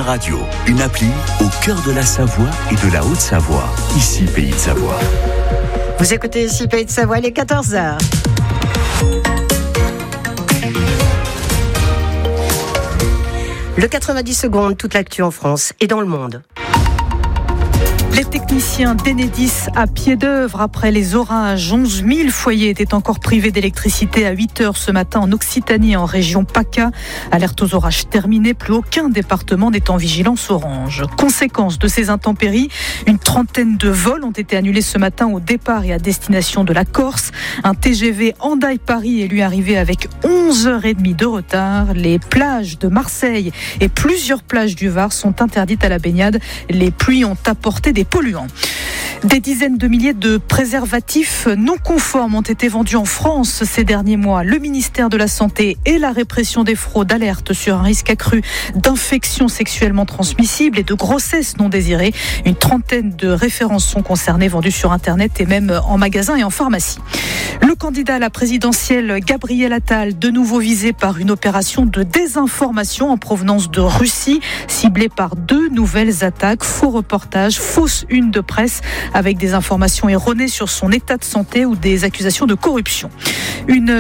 Radio, une appli au cœur de la Savoie et de la Haute-Savoie. Ici, Pays de Savoie. Vous écoutez ici Pays de Savoie, il est 14h. Le 90 secondes, toute l'actu en France et dans le monde. Les techniciens d'Enedis à pied d'œuvre après les orages. 11 000 foyers étaient encore privés d'électricité à 8h ce matin en Occitanie et en région PACA. Alerte aux orages terminée, plus aucun département n'est en vigilance orange. Conséquence de ces intempéries, une trentaine de vols ont été annulés ce matin au départ et à destination de la Corse. Un TGV Hendaye-Paris est lui arrivé avec 11h30 de retard. Les plages de Marseille et plusieurs plages du Var sont interdites à la baignade. Les pluies ont apporté des polluants. Des dizaines de milliers de préservatifs non conformes ont été vendus en France ces derniers mois. Le ministère de la Santé et la répression des fraudes alertent sur un risque accru d'infections sexuellement transmissibles et de grossesses non désirées. Une trentaine de références sont concernées, vendues sur Internet et même en magasin et en pharmacie. Le candidat à la présidentielle, Gabriel Attal, de nouveau visé par une opération de désinformation en provenance de Russie, ciblée par 2 nouvelles attaques, faux reportages, fausses unes de presse avec des informations erronées sur son état de santé ou des accusations de corruption. Une